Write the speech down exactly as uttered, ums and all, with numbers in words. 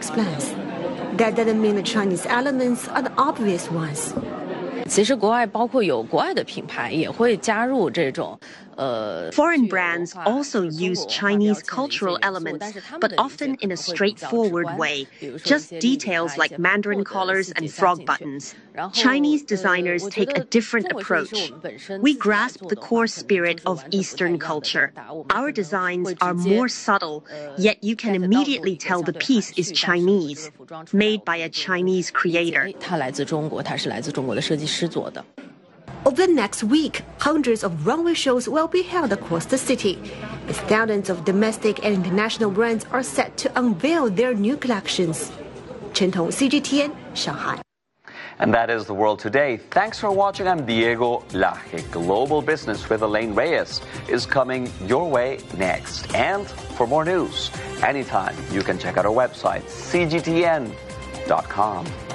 explains. That doesn't mean the Chinese elements are the obvious ones. 其实国外包括有国外的品牌也会加入这种。 Foreign brands also use Chinese cultural elements, but often in a straightforward way, just details like mandarin collars and frog buttons. Chinese designers take a different approach. We grasp the core spirit of Eastern culture. Our designs are more subtle, yet you can immediately tell the piece is Chinese, made by a Chinese creator. 它来自中国，它是来自中国的设计师做的。 Over the next week, hundreds of runway shows will be held across the city, as thousands of domestic and international brands are set to unveil their new collections. Chen Tong, C G T N, Shanghai. And that is the world today. Thanks for watching. I'm Diego Laje. Global Business with Elaine Reyes is coming your way next. And for more news, anytime, you can check out our website, C G T N dot com.